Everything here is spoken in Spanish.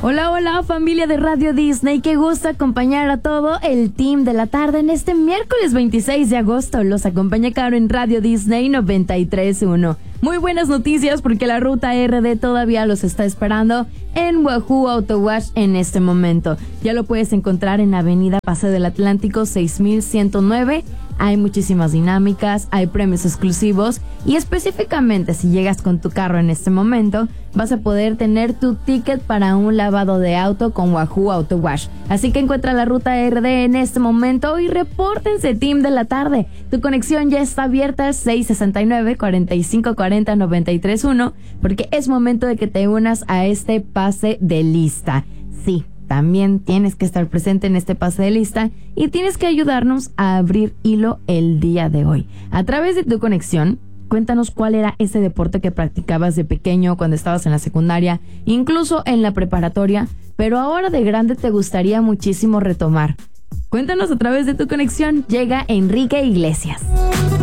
Hola, hola familia de Radio Disney, qué gusto acompañar a todo el team de la tarde en este miércoles 26 de agosto. Los acompaña Caro en Radio Disney 93.1. Muy buenas noticias porque la ruta RD todavía los está esperando en Wahoo Auto Wash en este momento. Ya lo puedes encontrar en Avenida Paseo del Atlántico 6109. Hay muchísimas dinámicas, hay premios exclusivos y específicamente si llegas con tu carro en este momento vas a poder tener tu ticket para un lavado de auto con Wahoo Auto Wash. Así que encuentra la ruta RD en este momento y repórtense team de la tarde. Tu conexión ya está abierta al 669-4540-931 porque es momento de que te unas a este pase de lista. Sí. También tienes que estar presente en este pase de lista y tienes que ayudarnos a abrir hilo el día de hoy. A través de tu conexión, cuéntanos cuál era ese deporte que practicabas de pequeño cuando estabas en la secundaria, incluso en la preparatoria, pero ahora de grande te gustaría muchísimo retomar. Cuéntanos a través de tu conexión. Llega Enrique Iglesias.